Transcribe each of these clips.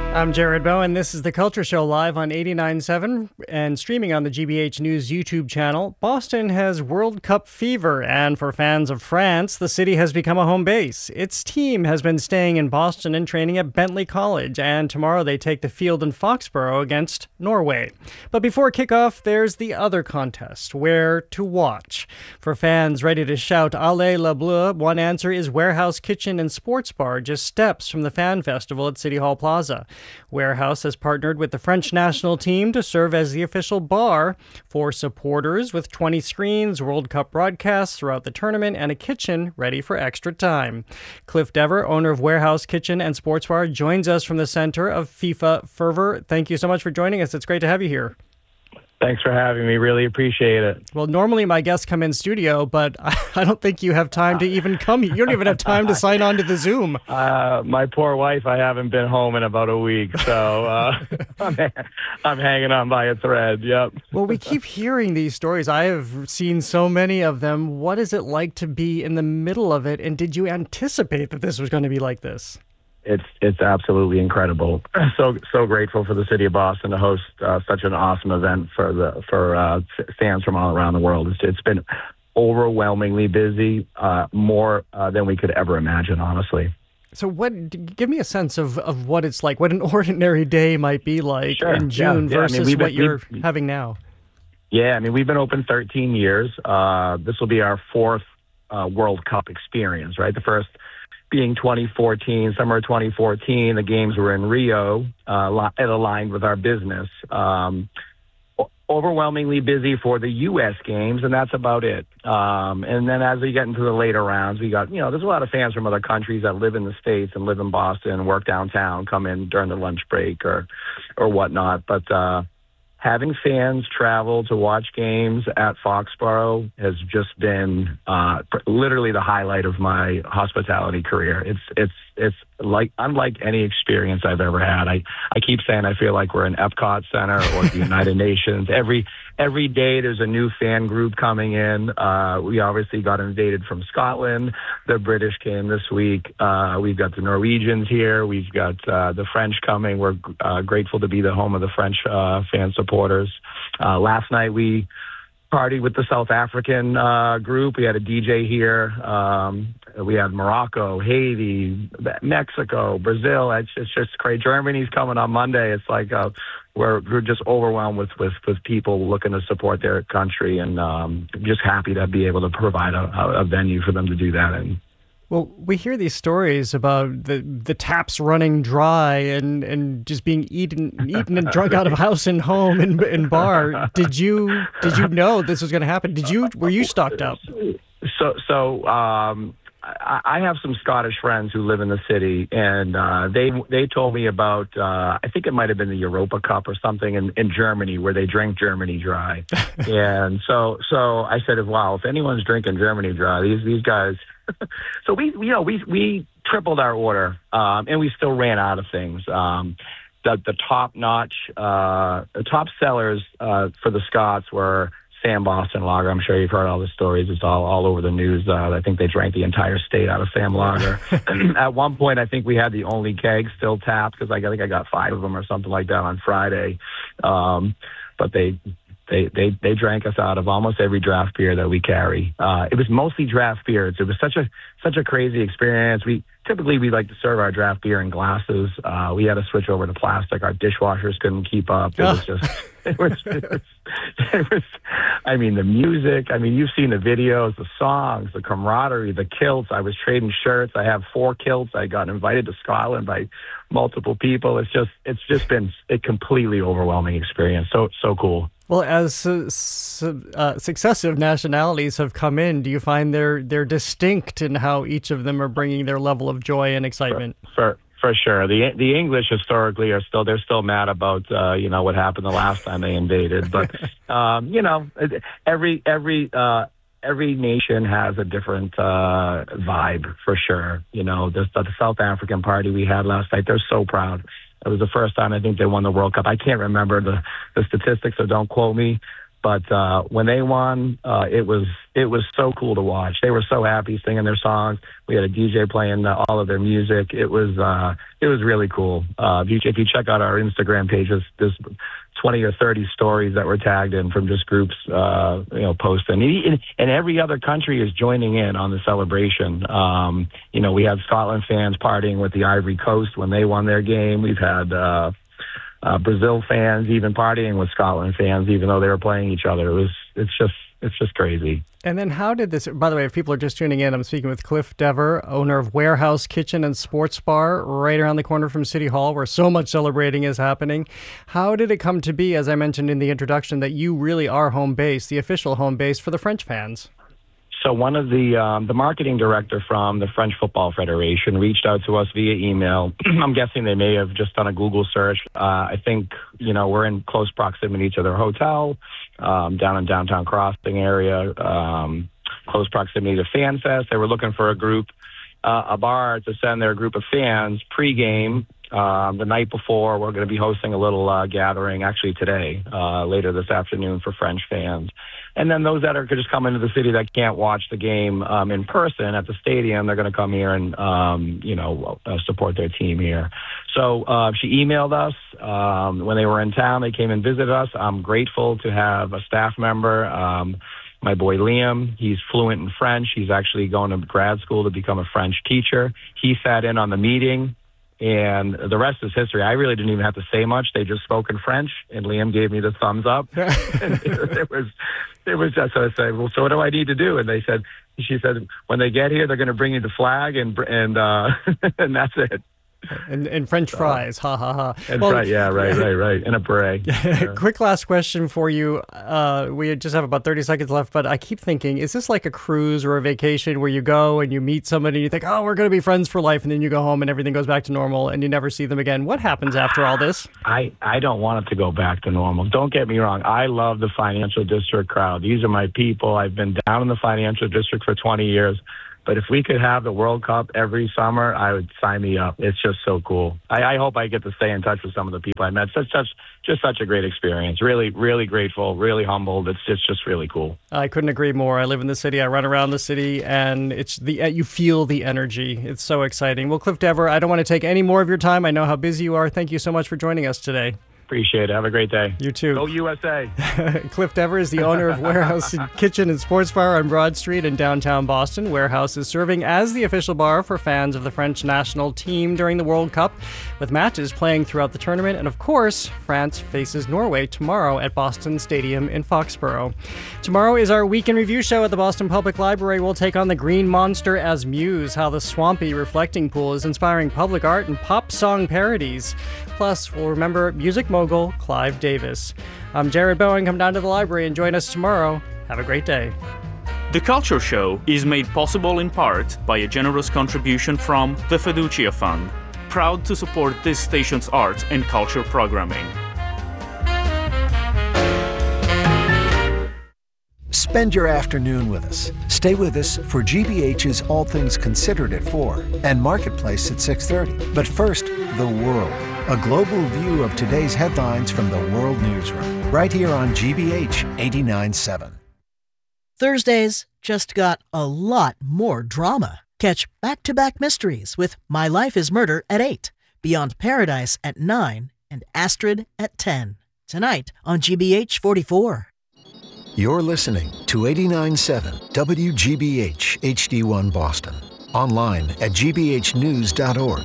I'm Jared Bowen. This is The Culture Show live on 89.7 and streaming on the GBH News YouTube channel. Boston has World Cup fever, and for fans of France, the city has become a home base. Its team has been staying in Boston and training at Bentley College, and tomorrow they take the field in Foxborough against Norway. But before kickoff, there's the other contest, where to watch. For fans ready to shout Allez la Bleu, one answer is Warehouse Kitchen and Sports Bar, just steps from the Fan Festival at City Hall Plaza. Warehouse has partnered with the French national team to serve as the official bar for supporters with 20 screens, World Cup broadcasts throughout the tournament, and a kitchen ready for extra time. Cliff Dever, owner of Warehouse Kitchen and Sports Bar, joins us from the center of FIFA fervor. Thank you so much for joining us. It's great to have you here. Thanks for having me. Really appreciate it. Well, normally my guests come in studio, but I don't think you have time to even come. You don't even have time to sign on to the Zoom. My poor wife, I haven't been home in about a week, so I'm hanging on by a thread. Yep. Well, we keep hearing these stories. I have seen so many of them. What is it like to be in the middle of it, and did you anticipate that this was going to be like this? It's absolutely incredible. So grateful for the city of Boston to host such an awesome event for fans from all around the world. It's been overwhelmingly busy, more than we could ever imagine, honestly. So give me a sense of what it's like, what an ordinary day might be like in June versus what you're having now. Yeah, I mean, we've been open 13 years. This will be our fourth World Cup experience, right? The first being 2014, summer 2014, the games were in Rio. It aligned with our business. Overwhelmingly busy for the U.S. games, and that's about it. And then as we get into the later rounds, we got, there's a lot of fans from other countries that live in the States and live in Boston and work downtown, come in during the lunch break or whatnot. But having fans travel to watch games at Foxborough has just been literally the highlight of my hospitality career. It's like unlike any experience I've ever had. I keep saying I feel like we're in Epcot Center or the United Nations. Every day there's a new fan group coming in. We obviously got invaded from Scotland. The British came this week. We've got the Norwegians here. We've got the French coming. We're grateful to be the home of the French fan supporters. Last night we partied with the South African group. We had a DJ here. We had Morocco, Haiti, Mexico, Brazil. It's just crazy. Germany's coming on Monday. It's like we're just overwhelmed with people looking to support their country, and just happy to be able to provide a venue for them to do that in. Well, we hear these stories about the taps running dry and just being eaten and drunk out of house and home and bar. Did you know this was going to happen? Were you stocked up? I have some Scottish friends who live in the city, and they told me about I think it might have been the Europa Cup or something in Germany where they drank Germany dry. And so I said, wow, if anyone's drinking Germany dry, these guys. So we tripled our order, and we still ran out of things. The top sellers for the Scots were Sam Boston Lager. I'm sure you've heard all the stories. It's all over the news. I think they drank the entire state out of Sam Lager. At one point, I think we had the only keg still tapped because I think I got 5 of them or something like that on Friday. But they drank us out of almost every draft beer that we carry. It was mostly draft beers. It was such a crazy experience. We like to serve our draft beer in glasses. We had to switch over to plastic. Our dishwashers couldn't keep up. It was, I mean, the music. I mean, you've seen the videos, the songs, the camaraderie, the kilts. I was trading shirts. I have 4 kilts. I got invited to Scotland by multiple people. It's just been a completely overwhelming experience. So cool. Well, as successive nationalities have come in, do you find they're distinct in how each of them are bringing their level of joy and excitement? For sure. The English historically they're still mad about what happened the last time they invaded, but every nation has a different vibe for sure. The South African party we had last night, they're so proud. It was the first time I think they won the World Cup. I can't remember the statistics, so don't quote me. But when they won, it was so cool to watch. They were so happy singing their songs. We had a DJ playing all of their music. It was really cool. If you check out our Instagram pages, there's 20 or 30 stories that were tagged in from just groups, posting. And every other country is joining in on the celebration. We had Scotland fans partying with the Ivory Coast when they won their game. We've had Brazil fans even partying with Scotland fans, even though they were playing each other. It's just crazy. And then how did this, by the way, if people are just tuning in, I'm speaking with Cliff Dever, owner of Warehouse Kitchen and Sports Bar right around the corner from City Hall, where so much celebrating is happening. How did it come to be, as I mentioned in the introduction, that you really are home base, the official home base for the French fans? So one of the marketing director from the French Football Federation reached out to us via email. I'm guessing they may have just done a Google search. I think, we're in close proximity to their hotel down in downtown Crossing area, close proximity to FanFest. They were looking for a bar to send their group of fans pregame. The night before, we're going to be hosting a little gathering, actually today, later this afternoon for French fans. And then those that could just come into the city that can't watch the game in person at the stadium, they're going to come here and, support their team here. So she emailed us. When they were in town, they came and visited us. I'm grateful to have a staff member, my boy Liam. He's fluent in French. He's actually going to grad school to become a French teacher. He sat in on the meeting. And the rest is history. I really didn't even have to say much. They just spoke in French, and Liam gave me the thumbs up. And it was just, so I said, well, so what do I need to do? And she said, when they get here, they're going to bring you the flag, and and that's it. And French fries, ha ha ha. And right, and a beret. Yeah. Quick last question for you. We just have about 30 seconds left, but I keep thinking, is this like a cruise or a vacation where you go and you meet somebody and you think, oh, we're going to be friends for life, and then you go home and everything goes back to normal and you never see them again? What happens after all this? I don't want it to go back to normal. Don't get me wrong. I love the Financial District crowd. These are my people. I've been down in the Financial District for 20 years. But if we could have the World Cup every summer, I would sign me up. It's just so cool. I hope I get to stay in touch with some of the people I met. Such a great experience. Really, really grateful, really humbled. It's just really cool. I couldn't agree more. I live in the city. I run around the city, and you feel the energy. It's so exciting. Well, Cliff Dever, I don't want to take any more of your time. I know how busy you are. Thank you so much for joining us today. Appreciate it. Have a great day. You too. Go USA. Cliff Dever is the owner of Warehouse Kitchen and Sports Bar on Broad Street in downtown Boston. Warehouse is serving as the official bar for fans of the French national team during the World Cup, with matches playing throughout the tournament. And of course, France faces Norway tomorrow at Boston Stadium in Foxborough. Tomorrow is our Week in Review show at the Boston Public Library. We'll take on the Green Monster as Muse, how the swampy reflecting pool is inspiring public art and pop song parodies. Plus, we'll remember music mogul Clive Davis. I'm Jared Bowen. Come down to the library and join us tomorrow. Have a great day. The Culture Show is made possible in part by a generous contribution from the Fiducia Fund, proud to support this station's arts and culture programming. Spend your afternoon with us. Stay with us for GBH's All Things Considered at 4 and Marketplace at 6:30. But first, the world. A global view of today's headlines from the World Newsroom. Right here on GBH 89.7. Thursdays just got a lot more drama. Catch Back-to-Back Mysteries with My Life is Murder at 8, Beyond Paradise at 9, and Astrid at 10. Tonight on GBH 44. You're listening to 89.7 WGBH HD1 Boston. Online at gbhnews.org.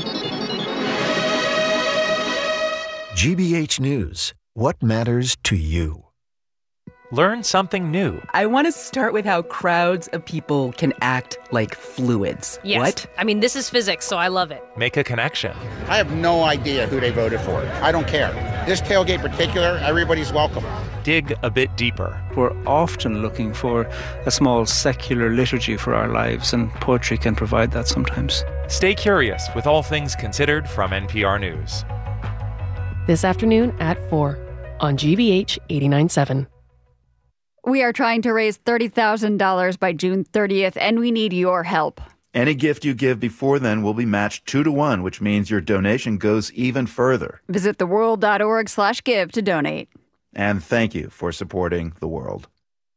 GBH News. What matters to you? Learn something new. I want to start with how crowds of people can act like fluids. Yes. What? I mean, this is physics, so I love it. Make a connection. I have no idea who they voted for. I don't care. This tailgate in particular, everybody's welcome. Dig a bit deeper. We're often looking for a small secular liturgy for our lives, and poetry can provide that sometimes. Stay curious with All Things Considered from NPR News. This afternoon at 4 on GBH 89.7. We are trying to raise $30,000 by June 30th, and we need your help. Any gift you give before then will be matched 2-to-1, which means your donation goes even further. Visit theworld.org/give to donate. And thank you for supporting the world.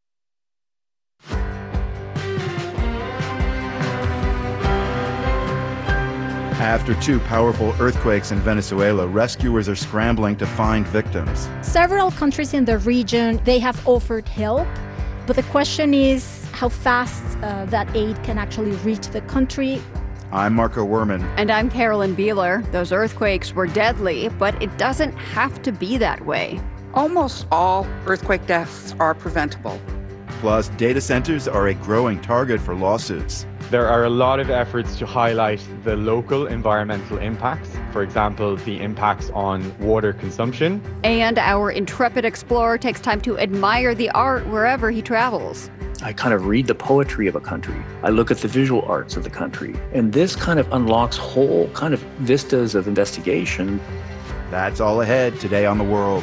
After 2 powerful earthquakes in Venezuela, rescuers are scrambling to find victims. Several countries in the region, they have offered help, but the question is how fast that aid can actually reach the country. I'm Marco Werman. And I'm Carolyn Beeler. Those earthquakes were deadly, but it doesn't have to be that way. Almost all earthquake deaths are preventable. Plus, data centers are a growing target for lawsuits. There are a lot of efforts to highlight the local environmental impacts, for example, the impacts on water consumption. And our intrepid explorer takes time to admire the art wherever he travels. I kind of read the poetry of a country. I look at the visual arts of the country. And this kind of unlocks whole kind of vistas of investigation. That's all ahead today on The World.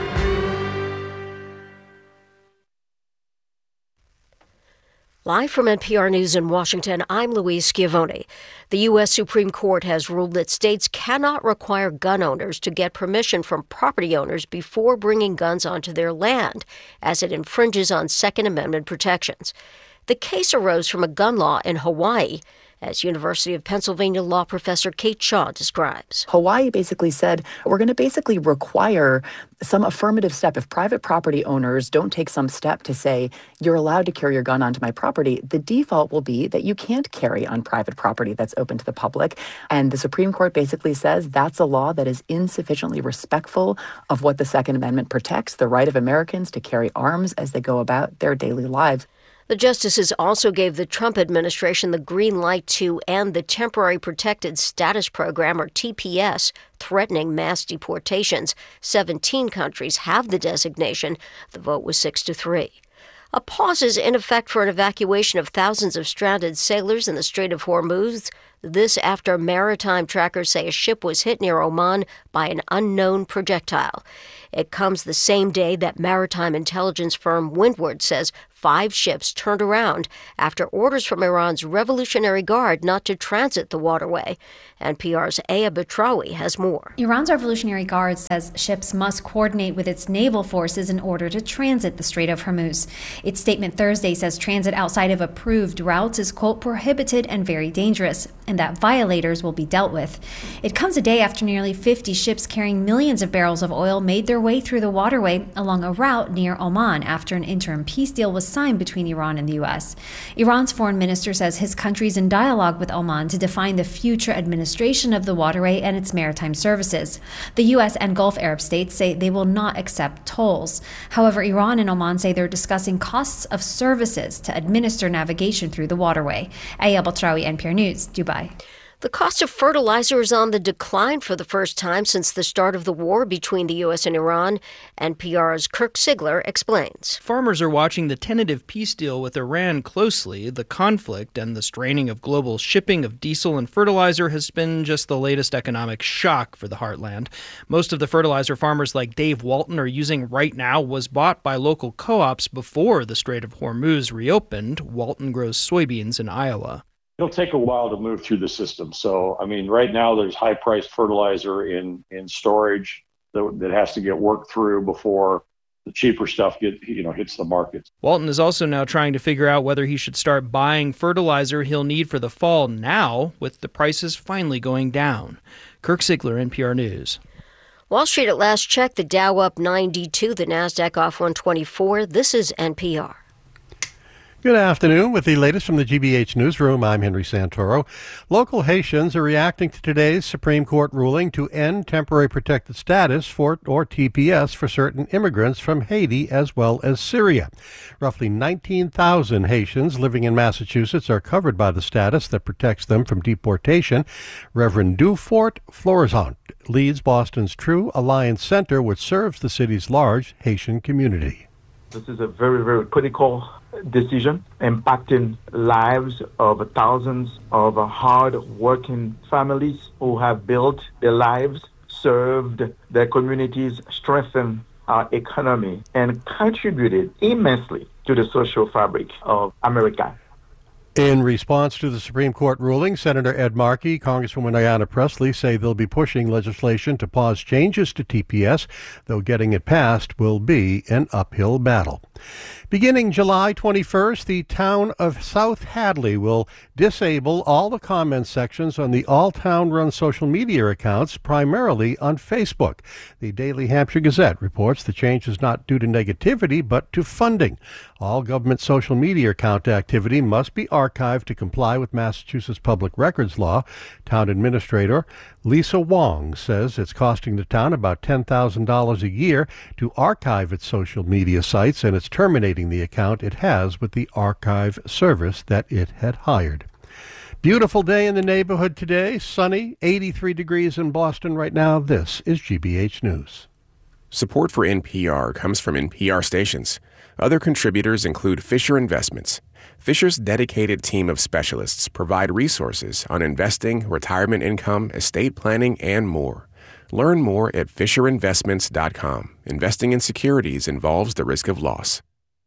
Live from NPR News in Washington, I'm Louise Schiavone. The U.S. Supreme Court has ruled that states cannot require gun owners to get permission from property owners before bringing guns onto their land, as it infringes on Second Amendment protections. The case arose from a gun law in Hawaii, as University of Pennsylvania law professor Kate Shaw describes. Hawaii basically said, we're going to basically require some affirmative step. If private property owners don't take some step to say, you're allowed to carry your gun onto my property, the default will be that you can't carry on private property that's open to the public. And the Supreme Court basically says that's a law that is insufficiently respectful of what the Second Amendment protects, the right of Americans to carry arms as they go about their daily lives. The justices also gave the Trump administration the green light to end the Temporary Protected Status Program, or TPS, threatening mass deportations. 17 countries have the designation. The vote was 6-3. A pause is in effect for an evacuation of thousands of stranded sailors in the Strait of Hormuz. This after maritime trackers say a ship was hit near Oman by an unknown projectile. It comes the same day that maritime intelligence firm Windward says 5 ships turned around after orders from Iran's Revolutionary Guard not to transit the waterway. NPR's Aya Batrawi has more. Iran's Revolutionary Guard says ships must coordinate with its naval forces in order to transit the Strait of Hormuz. Its statement Thursday says transit outside of approved routes is, quote, prohibited and very dangerous, and that violators will be dealt with. It comes a day after nearly 50 ships carrying millions of barrels of oil made their way through the waterway along a route near Oman after an interim peace deal was signed between Iran and the U.S. Iran's foreign minister says his country is in dialogue with Oman to define the future administration of the waterway and its maritime services. The U.S. and Gulf Arab states say they will not accept tolls. However, Iran and Oman say they're discussing costs of services to administer navigation through the waterway. Aya Batrawi, NPR News, Dubai. The cost of fertilizer is on the decline for the first time since the start of the war between the U.S. and Iran. NPR's Kirk Sigler explains. Farmers are watching the tentative peace deal with Iran closely. The conflict and the straining of global shipping of diesel and fertilizer has been just the latest economic shock for the heartland. Most of the fertilizer farmers like Dave Walton are using right now was bought by local co-ops before the Strait of Hormuz reopened. Walton grows soybeans in Iowa. It'll take a while to move through the system. So, I mean, right now there's high-priced fertilizer in storage that has to get worked through before the cheaper stuff hits the markets. Walton is also now trying to figure out whether he should start buying fertilizer he'll need for the fall now, with the prices finally going down. Kirk Sigler, NPR News. Wall Street at last check, the Dow up 92, the Nasdaq off 124. This is NPR. Good afternoon. With the latest from the GBH Newsroom, I'm Henry Santoro. Local Haitians are reacting to today's Supreme Court ruling to end temporary protected status or TPS for certain immigrants from Haiti as well as Syria. Roughly 19,000 Haitians living in Massachusetts are covered by the status that protects them from deportation. Reverend Dufort Florizant leads Boston's True Alliance Center, which serves the city's large Haitian community. This is a very, very critical decision impacting lives of thousands of hard-working families who have built their lives, served their communities, strengthened our economy, and contributed immensely to the social fabric of America. In response to the Supreme Court ruling, Senator Ed Markey, Congresswoman Ayanna Pressley say they'll be pushing legislation to pause changes to TPS, though getting it passed will be an uphill battle. Beginning July 21st, the town of South Hadley will disable all the comment sections on the all-town-run social media accounts, primarily on Facebook. The Daily Hampshire Gazette reports the change is not due to negativity, but to funding. All government social media account activity must be archived to comply with Massachusetts Public Records Law. Town Administrator Lisa Wong says it's costing the town about $10,000 a year to archive its social media sites, and it's terminating the account it has with the archive service that it had hired. Beautiful day in the neighborhood today. Sunny, 83 degrees in Boston right now. This is GBH News. Support for NPR comes from NPR stations. Other contributors include Fisher Investments. Fisher's dedicated team of specialists provide resources on investing, retirement income, estate planning, and more. Learn more at FisherInvestments.com. Investing in securities involves the risk of loss.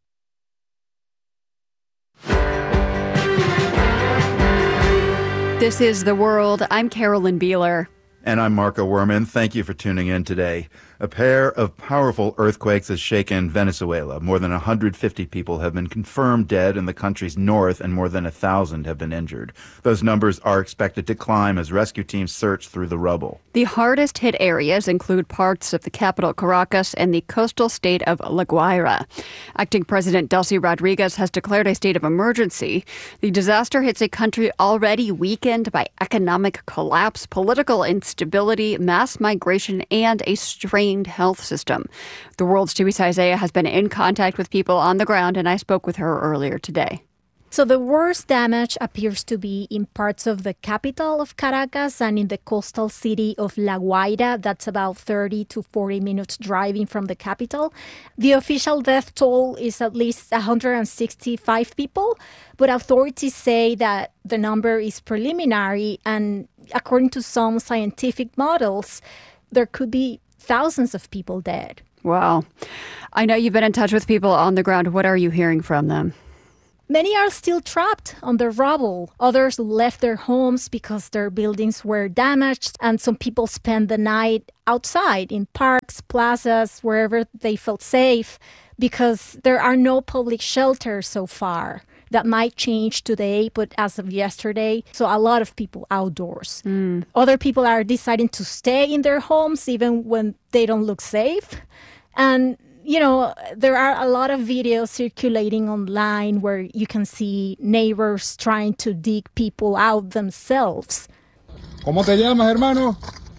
This is The World. I'm Carolyn Beeler. And I'm Marco Werman. Thank you for tuning in today. A pair of powerful earthquakes has shaken Venezuela. More than 150 people have been confirmed dead in the country's north, and more than 1,000 have been injured. Those numbers are expected to climb as rescue teams search through the rubble. The hardest hit areas include parts of the capital Caracas and the coastal state of La Guaira. Acting President Delcy Rodriguez has declared a state of emergency. The disaster hits a country already weakened by economic collapse, political instability, mass migration, and a strained health system. The World's Chiwisa Isaiah has been in contact with people on the ground, and I spoke with her earlier today. So the worst damage appears to be in parts of the capital of Caracas and in the coastal city of La Guaira. That's about 30 to 40 minutes driving from the capital. The official death toll is at least 165 people, but authorities say that the number is preliminary, and according to some scientific models, there could be thousands of people dead. Wow. I know you've been in touch with people on the ground. What are you hearing from them? Many are still trapped on the rubble. Others left their homes because their buildings were damaged, and some people spent the night outside in parks, plazas, wherever they felt safe, because there are no public shelters so far. That might change today, but as of yesterday, so a lot of people outdoors. Other people are deciding to stay in their homes even when they don't look safe. And you know, there are a lot of videos circulating online where you can see neighbors trying to dig people out themselves. ¿Cómo te llamas, hermano?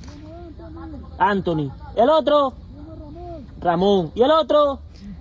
Anthony. ¿Y el otro? Ramón. ¿Y el otro?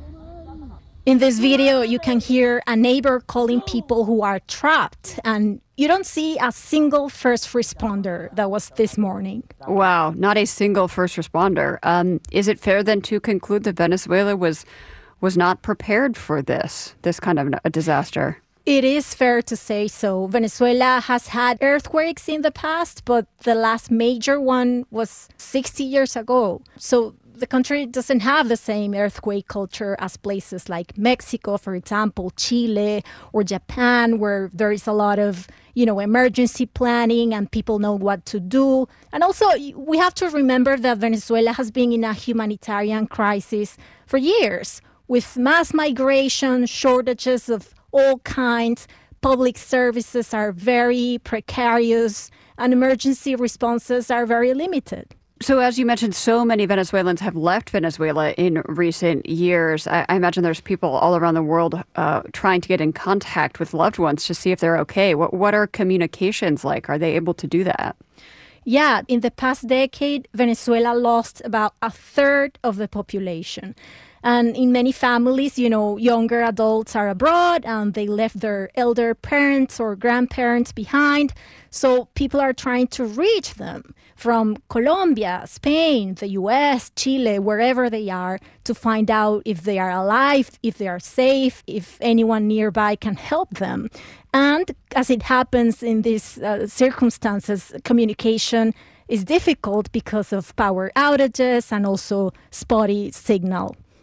In this video, you can hear a neighbor calling people who are trapped, and you don't see a single first responder. That was this morning. Wow, not a single first responder. Is it fair then to conclude that Venezuela was not prepared for this kind of a disaster? It is fair to say so. Venezuela has had earthquakes in the past, but the last major one was 60 years ago. So the country doesn't have the same earthquake culture as places like Mexico, for example, Chile, or Japan, where there is a lot of, emergency planning and people know what to do. And also, we have to remember that Venezuela has been in a humanitarian crisis for years, with mass migration, shortages of all kinds. Public services are very precarious, and emergency responses are very limited. So as you mentioned, so many Venezuelans have left Venezuela in recent years. I imagine there's people all around the world trying to get in contact with loved ones to see if they're okay. What are communications like? Are they able to do that? Yeah, in the past decade, Venezuela lost about a third of the population. And in many families, younger adults are abroad and they left their elder parents or grandparents behind. So people are trying to reach them from Colombia, Spain, the US, Chile, wherever they are, to find out if they are alive, if they are safe, if anyone nearby can help them. And as it happens in these circumstances, communication is difficult because of power outages and also spotty signal.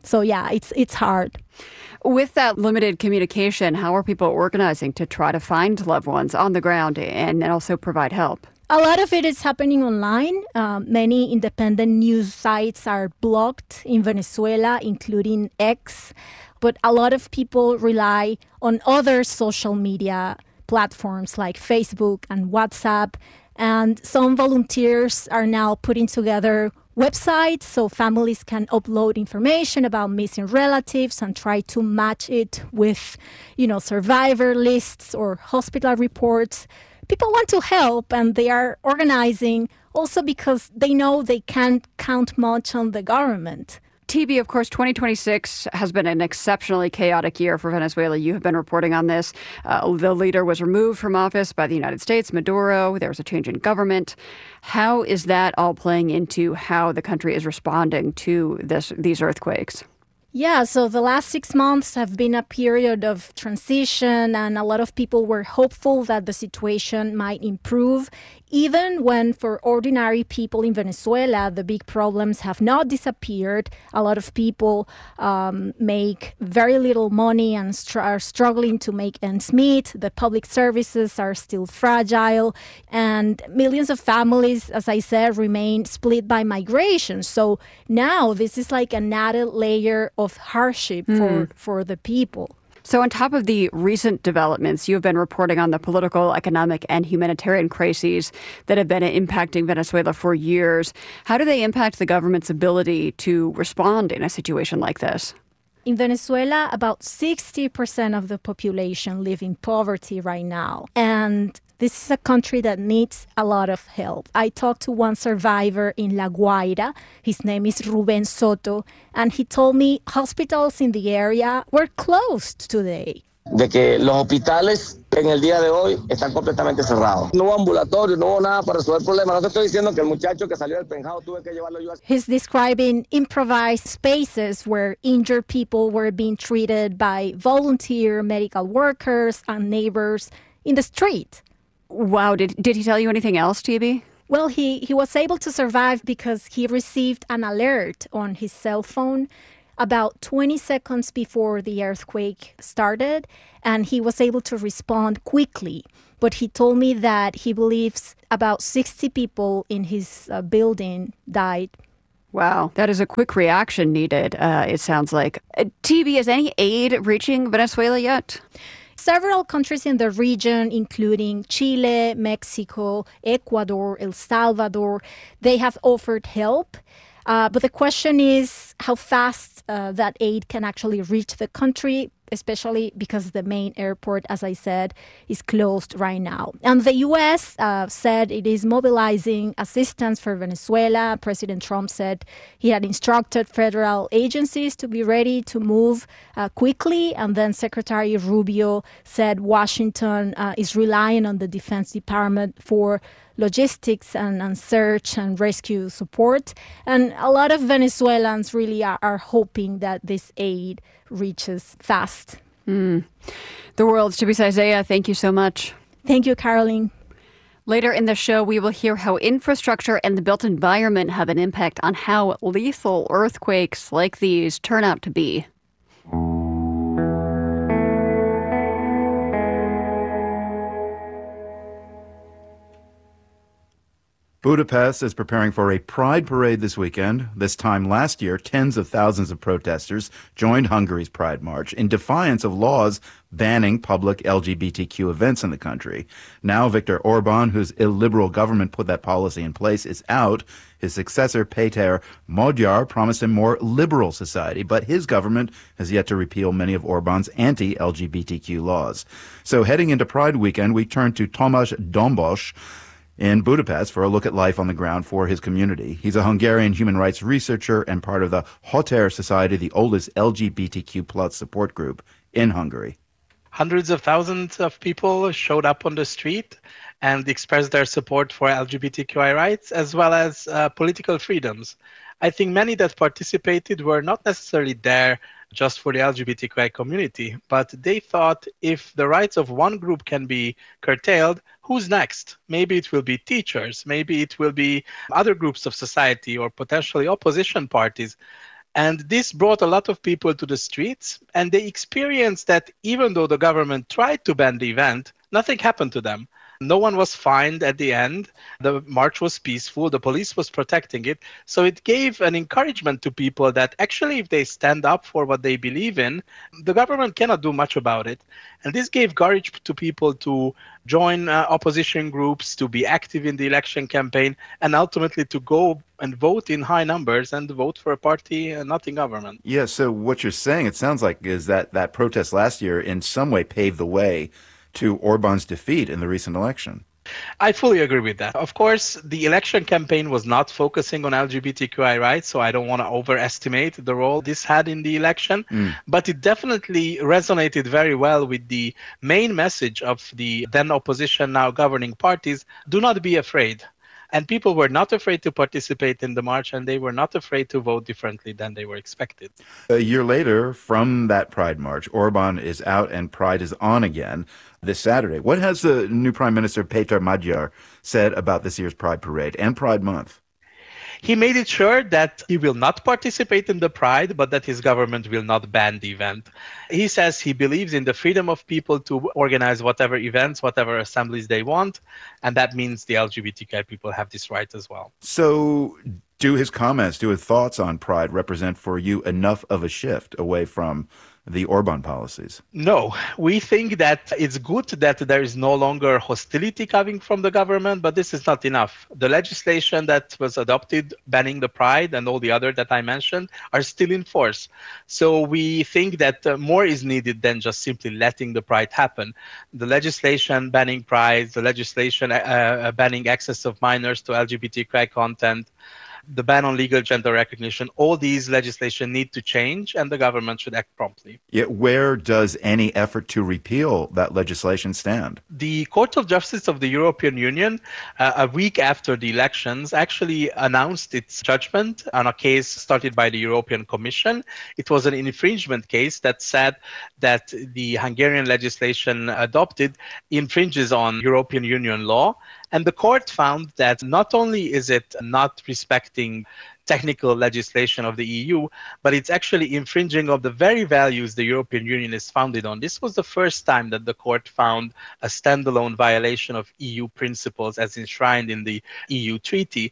So yeah, it's hard. With that limited communication, how are people organizing to try to find loved ones on the ground and also provide help? A lot of it is happening online. Many independent news sites are blocked in Venezuela, including X. But a lot of people rely on other social media platforms like Facebook and WhatsApp. And some volunteers are now putting together websites so families can upload information about missing relatives and try to match it with, survivor lists or hospital reports. People want to help, and they are organizing also because they know they can't count much on the government. TB, of course, 2026 has been an exceptionally chaotic year for Venezuela. You have been reporting on this. The leader was removed from office by the United States, Maduro. There was a change in government. How is that all playing into how the country is responding to these earthquakes? Yeah, so the last 6 months have been a period of transition, and a lot of people were hopeful that the situation might improve, even when for ordinary people in Venezuela, the big problems have not disappeared. A lot of people make very little money and are struggling to make ends meet. The public services are still fragile, and millions of families, as I said, remain split by migration. So now this is like an added layer of hardship for the people. So on top of the recent developments, you've been reporting on the political, economic, and humanitarian crises that have been impacting Venezuela for years. How do they impact the government's ability to respond in a situation like this? In Venezuela, about 60% of the population live in poverty right now. And this is a country that needs a lot of help. I talked to one survivor in La Guaira. His name is Ruben Soto. And he told me hospitals in the area were closed today. De que los hospitales en el día de hoy están completamente cerrados. No hubo ambulatorio, no hubo nada para resolver problemas. No te estoy diciendo que el muchacho que salió del penthouse tuve que llevarlo yo. He's describing improvised spaces where injured people were being treated by volunteer medical workers and neighbors in the street. Wow. Did he tell you anything else, TB? Well, he was able to survive because he received an alert on his cell phone about 20 seconds before the earthquake started, and he was able to respond quickly. But he told me that he believes about 60 people in his building died. Wow, that is a quick reaction needed, it sounds like. TB, is any aid reaching Venezuela yet? Several countries in the region, including Chile, Mexico, Ecuador, El Salvador, they have offered help. But the question is how fast that aid can actually reach the country, especially because the main airport, as I said, is closed right now. And the U.S. Said it is mobilizing assistance for Venezuela. President Trump said he had instructed federal agencies to be ready to move quickly. And then Secretary Rubio said Washington is relying on the Defense Department for logistics and search and rescue support. And a lot of Venezuelans really are hoping that this aid reaches fast. The World's Chibiza Isaiah, thank you so much. Thank you, Caroline. Later in the show, we will hear how infrastructure and the built environment have an impact on how lethal earthquakes like these turn out to be. Budapest is preparing for a pride parade this weekend. This time last year, tens of thousands of protesters joined Hungary's Pride March in defiance of laws banning public LGBTQ events in the country. Now Viktor Orban, whose illiberal government put that policy in place, is out. His successor, Péter Magyar, promised a more liberal society, but his government has yet to repeal many of Orban's anti-LGBTQ laws. So heading into Pride weekend, we turn to Tomasz Dombos in Budapest for a look at life on the ground for his community. He's a Hungarian human rights researcher and part of the Hoter Society, the oldest LGBTQ plus support group in Hungary. Hundreds of thousands of people showed up on the street and expressed their support for LGBTQI rights as well as political freedoms. I think many that participated were not necessarily there just for the LGBTQI community, but they thought if the rights of one group can be curtailed, who's next? Maybe it will be teachers, maybe it will be other groups of society or potentially opposition parties. And this brought a lot of people to the streets, and they experienced that even though the government tried to ban the event, nothing happened to them. No one was fined at the end. The march was peaceful. The police was protecting it. So it gave an encouragement to people that actually if they stand up for what they believe in, the government cannot do much about it. And this gave courage to people to join opposition groups, to be active in the election campaign, and ultimately to go and vote in high numbers and vote for a party not in government. Yeah, so what you're saying, it sounds like, is that protest last year in some way paved the way to Orban's defeat in the recent election. I fully agree with that. Of course, the election campaign was not focusing on LGBTQI rights, so I don't want to overestimate the role this had in the election. But it definitely resonated very well with the main message of the then opposition, now governing parties: do not be afraid. And people were not afraid to participate in the march, and they were not afraid to vote differently than they were expected. A year later, from that Pride March, Orban is out and Pride is on again this Saturday. What has the new Prime Minister Péter Magyar said about this year's Pride Parade and Pride Month? He made it sure that he will not participate in the Pride, but that his government will not ban the event. He says he believes in the freedom of people to organize whatever events, whatever assemblies they want, and that means the LGBTQI people have this right as well. So do his comments, do his thoughts on Pride represent for you enough of a shift away from the Orban policies? No, we think that it's good that there is no longer hostility coming from the government, but this is not enough. The legislation that was adopted banning the Pride and all the other that I mentioned are still in force. So we think that more is needed than just simply letting the Pride happen. The legislation banning Pride, the legislation banning access of minors to LGBTQI content, the ban on legal gender recognition, all these legislation need to change, and the government should act promptly. Yet where does any effort to repeal that legislation stand? The Court of Justice of the European Union, a week after the elections, actually announced its judgment on a case started by the European Commission. It was an infringement case that said that the Hungarian legislation adopted infringes on European Union law. And the court found that not only is it not respecting technical legislation of the EU, but it's actually infringing of the very values the European Union is founded on. This was the first time that the court found a standalone violation of EU principles as enshrined in the EU treaty.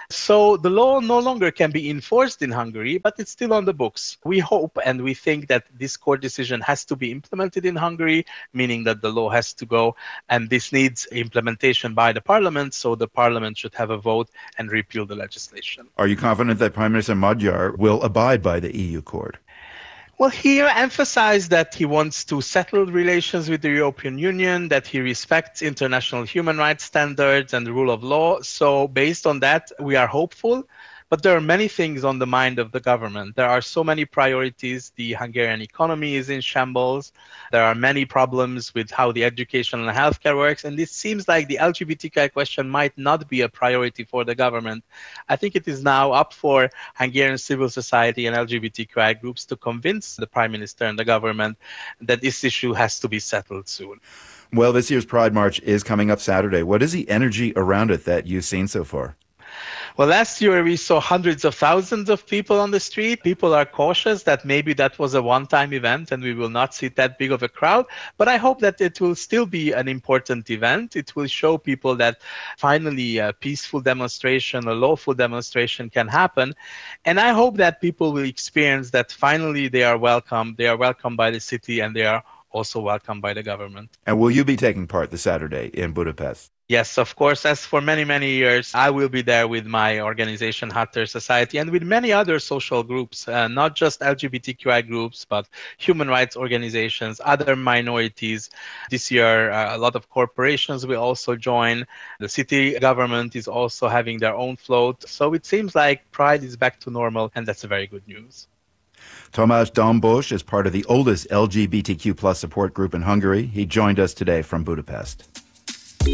So the law no longer can be enforced in Hungary, but it's still on the books. We hope and we think that this court decision has to be implemented in Hungary, meaning that the law has to go, and this needs implementation by the parliament, so the parliament should have a vote and repeal the legislation. Are you confident that Prime Minister Magyar will abide by the EU court? Well, he emphasized that he wants to settle relations with the European Union, that he respects international human rights standards and the rule of law. So based on that, we are hopeful. But there are many things on the mind of the government. There are so many priorities. The Hungarian economy is in shambles. There are many problems with how the education and healthcare works. And it seems like the LGBTQI question might not be a priority for the government. I think it is now up for Hungarian civil society and LGBTQI groups to convince the Prime Minister and the government that this issue has to be settled soon. Well, this year's Pride March is coming up Saturday. What is the energy around it that you've seen so far? Well, last year we saw hundreds of thousands of people on the street. People are cautious that maybe that was a one-time event and we will not see that big of a crowd. But I hope that it will still be an important event. It will show people that finally a peaceful demonstration, a lawful demonstration can happen. And I hope that people will experience that finally they are welcome. They are welcomed by the city and they are also welcomed by the government. And will you be taking part this Saturday in Budapest? Yes, of course. As for many, many years, I will be there with my organization, Háttérr Society, and with many other social groups, not just LGBTQI groups, but human rights organizations, other minorities. This year, a lot of corporations will also join. The city government is also having their own float. So it seems like Pride is back to normal, and that's very good news. Tamás Dombos is part of the oldest LGBTQ+ support group in Hungary. He joined us today from Budapest.